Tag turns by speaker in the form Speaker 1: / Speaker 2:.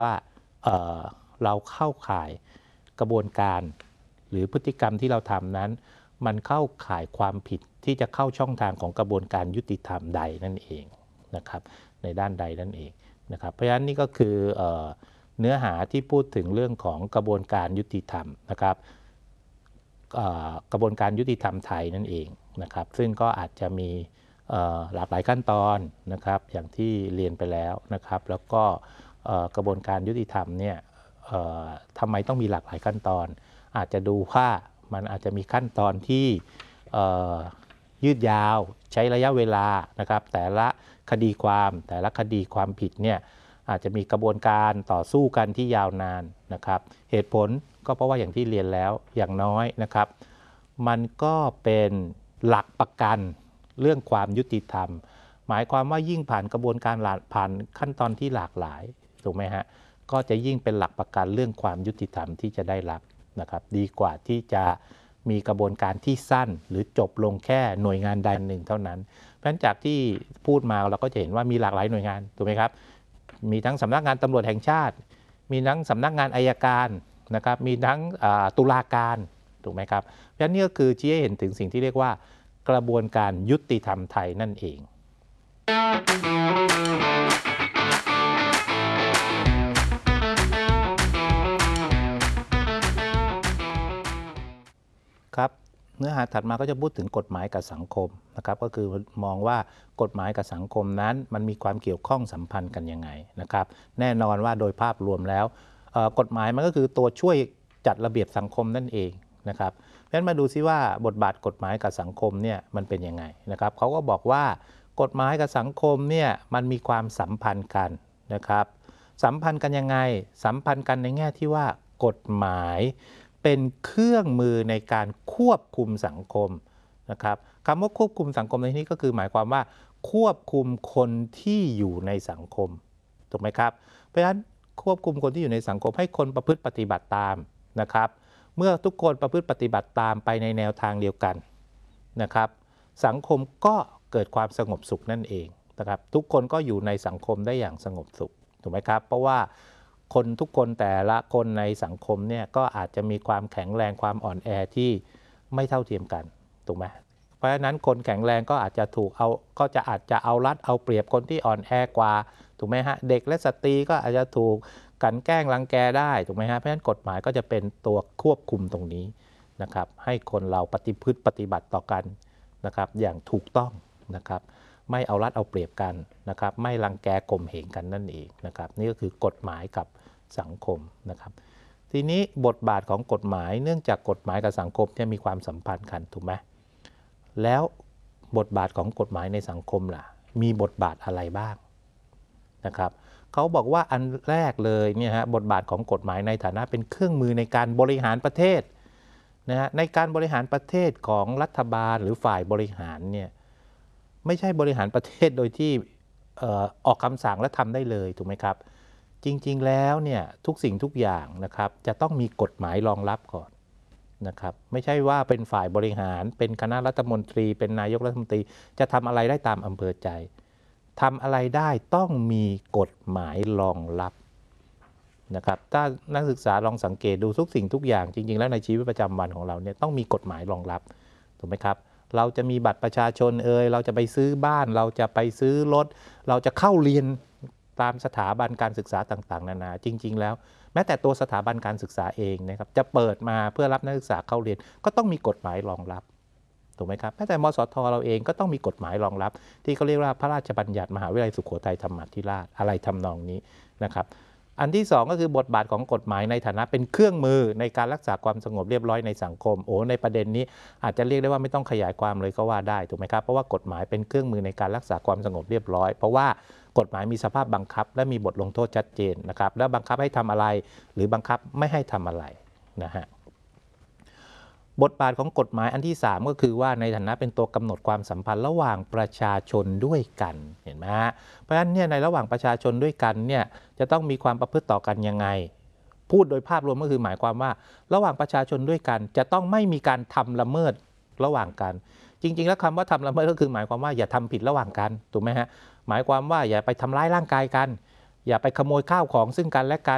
Speaker 1: ว่าเราเข้าข่ายกระบวนการหรือพฤติกรรมที่เราทำนั้นมันเข้าข่ายความผิดที่จะเข้าช่องทางของกระบวนการยุติธรรมใดนั่นเองนะครับในด้านใดนั่นเองนะครับเพราะฉะนั้นนี่ก็คือเนื้อหาที่พูดถึงเรื่องของกระบวนการยุติธรรมนะครับกระบวนการยุติธรรมไทยนั่นเองนะครับซึ่งก็อาจจะมีหลากหลายขั้นตอนนะครับอย่างที่เรียนไปแล้วนะครับแล้วก็กระบวนการยุติธรรมเนี่ยทำไมต้องมีหลากหลายขั้นตอนอาจจะดูว่ามันอาจจะมีขั้นตอนที่ยืดยาวใช้ระยะเวลานะครับแต่ละคดีความผิดเนี่ยอาจจะมีกระบวนการต่อสู้กันที่ยาวนานนะครับเหตุผลก็เพราะว่าอย่างที่เรียนแล้วอย่างน้อยนะครับมันก็เป็นหลักประกันเรื่องความยุติธรรมหมายความว่ายิ่งผ่านกระบวนการผ่านขั้นตอนที่หลากหลายถูกไหมฮะก็จะยิ่งเป็นหลักประกันเรื่องความยุติธรรมที่จะได้รับนะครับดีกว่าที่จะมีกระบวนการที่สั้นหรือจบลงแค่หน่วยงานใดหนึ่งเท่านั้นเพราะฉะนั้นจากที่พูดมาเราก็จะเห็นว่ามีหลากหลายหน่วยงานถูกไหมครับมีทั้งสำนักงานตำรวจแห่งชาติมีทั้งสำนักงานอัยการนะครับมีทั้งตุลาการถูกไหมครับเพราะฉะนั้นนี่ก็คือชี้ให้เห็นถึงสิ่งที่เรียกว่ากระบวนการยุติธรรมไทยนั่นเองครับเนื้อหาถัดมาก็จะพูดถึงกฎหมายกับสังคมนะครับก็คือมองว่ากฎหมายกับสังคมนั้นมันมีความเกี่ยวข้องสัมพันธ์กันยังไงนะครับแน่นอนว่าโดยภาพรวมแล้วกฎหมายมันก็คือตัวช่วยจัดระเบียบสังคมนั่นเองนะครับเพราะฉะนั้นมาดูซิว่าบทบาทกฎหมายกับสังคมเนี่ยมันเป็นยังไงนะครับเขาก็บอกว่ากฎหมายกับสังคมเนี่ยมันมีความสัมพันธ์กันนะครับสัมพันธ์กันยังไงสัมพันธ์กันในแง่ที่ว่ากฎหมายเป็นเครื่องมือในการควบคุมสังคมนะครับคำว่าควบคุมสังคมในที่นี้ก็คือหมายความว่าควบคุมคนที่อยู่ในสังคมถูกไหมครับเพราะฉะนั้นควบคุมคนที่อยู่ในสังคมให้คนประพฤติปฏิบัติตามนะครับเมื่อทุกคนประพฤติปฏิบัติตามไปในแนวทางเดียวกันนะครับสังคมก็เกิดความสงบสุขนั่นเองนะครับทุกคนก็อยู่ในสังคมได้อย่างสงบสุขถูกไหมครับเพราะว่าคนทุกคนแต่ละคนในสังคมเนี่ยก็อาจจะมีความแข็งแรงความอ่อนแอที่ไม่เท่าเทียมกันถูกไหมเพราะฉะนั้นคนแข็งแรงก็อาจจะอาจจะเอารัดเอาเปรียบคนที่อ่อนแอกว่าถูกไหมฮะเด็กและสตรีก็อาจจะถูกกันแกล้งรังแกได้ถูกไหมฮะเพราะฉะนั้นกฎหมายก็จะเป็นตัวควบคุมตรงนี้นะครับให้คนเราปฏิบัติต่อกันนะครับอย่างถูกต้องนะครับไม่เอารัดเอาเปรียบกันนะครับไม่รังแกข่มเหงกันนั่นเองนะครับนี่ก็คือกฎหมายกับสังคมนะครับทีนี้บทบาทของกฎหมายเนื่องจากกฎหมายกับสังคมเนี่ยมีความสัมพันธ์กันถูกไหมแล้วบทบาทของกฎหมายในสังคมล่ะมีบทบาทอะไรบ้างนะครับเขาบอกว่าอันแรกเลยเนี่ยฮะบทบาทของกฎหมายในฐานะเป็นเครื่องมือในการบริหารประเทศนะฮะในการบริหารประเทศของรัฐบาลหรือฝ่ายบริหารเนี่ยไม่ใช่บริหารประเทศโดยที่ออกคำสั่งและทำได้เลยถูกไหมครับจริงๆแล้วเนี่ยทุกสิ่งทุกอย่างนะครับจะต้องมีกฎหมายรองรับก่อนนะครับไม่ใช่ว่าเป็นฝ่ายบริหารเป็นคณะรัฐมนตรีเป็นนายกรัฐมนตรีจะทำอะไรได้ตามอำเภอใจทำอะไรได้ต้องมีกฎหมายรองรับนะครับถ้านักศึกษาลองสังเกตดูทุกสิ่งทุกอย่างจริงๆแล้วในชีวิตประจำวันของเราเนี่ยต้องมีกฎหมายรองรับถูกไหมครับเราจะมีบัตรประชาชนเราจะไปซื้อบ้านเราจะไปซื้อรถเราจะเข้าเรียนตามสถาบันการศึกษาต่างๆนานาจริงๆแล้วแม้แต่ตัวสถาบันการศึกษาเองนะครับจะเปิดมาเพื่อรับนักศึกษาเข้าเรียนก็ต้องมีกฎหมายรองรับถูกไหมครับแม้แต่มสท.เราเองก็ต้องมีกฎหมายรองรับที่เขาเรียกว่าพระราชบัญญัติมหาวิทยาลัยสุโขทัยธรรมาธิราชอะไรทำนองนี้นะครับอันที่สองก็คือบทบาทของกฎหมายในฐานะเป็นเครื่องมือในการรักษาความสงบเรียบร้อยในสังคมในประเด็นนี้อาจจะเรียกได้ว่าไม่ต้องขยายความเลยก็ว่าได้ถูกไหมครับเพราะว่ากฎหมายเป็นเครื่องมือในการรักษาความสงบเรียบร้อยเพราะว่ากฎหมายมีสภาพบังคับและมีบทลงโทษชัดเจนนะครับและบังคับให้ทำอะไรหรือบังคับไม่ให้ทำอะไรนะฮะบทบาทของกฎหมายอันที่3ก็คือว่าในฐานะเป็นตัวกำหนดความสัมพันธ์ระหว่างประชาชนด้วยกันเห็นไหมฮะเพราะฉะนั้นเนี่ยในระหว่างประชาชนด้วยกันเนี่ยจะต้องมีความประพฤติต่อกันยังไงพูดโดยภาพรวมก็คือหมายความว่าระหว่างประชาชนด้วยกันจะต้องไม่มีการทำละเมิดระหว่างกันจริงๆแล้วคำว่าทำละเมิดก็คือหมายความว่าอย่าทำผิดระหว่างกันถูกไหมฮะหมายความว่าอย่าไปทำร้ายร่างกายกันอย่าไปขโมยข้าวของซึ่งกันและกัน